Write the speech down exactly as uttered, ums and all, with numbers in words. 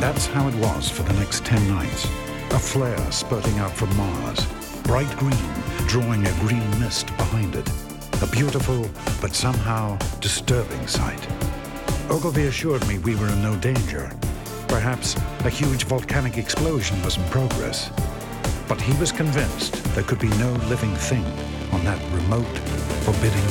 that's how it was for the next ten nights. A flare spurting out from Mars, bright green, drawing a green mist behind it. A beautiful, but somehow disturbing sight. Ogilvy assured me we were in no danger. Perhaps a huge volcanic explosion was in progress. But he was convinced there could be no living thing on that remote, forbidding